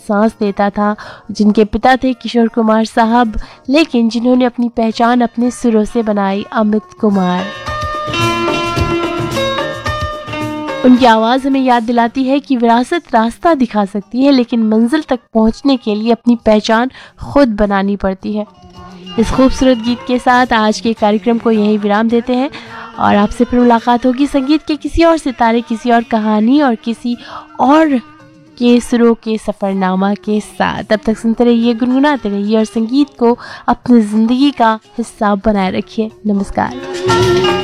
सांस देता था, जिनके पिता थे किशोर कुमार साहब, लेकिन जिन्होंने अपनी पहचान अपने सुरों से बनाई, अमित कुमार। उनकी आवाज़ हमें याद दिलाती है कि विरासत रास्ता दिखा सकती है, लेकिन मंजिल तक पहुंचने के लिए अपनी पहचान खुद बनानी पड़ती है। इस खूबसूरत गीत के साथ आज के कार्यक्रम को यहीं विराम देते हैं और आपसे फिर मुलाकात होगी संगीत के किसी और सितारे, किसी और कहानी और किसी और के सुरों के सफ़रनामा के साथ। तब तक सुनते रहिए, गुनगुनाते रहिए और संगीत को अपनी ज़िंदगी का हिस्सा बनाए रखिए। नमस्कार।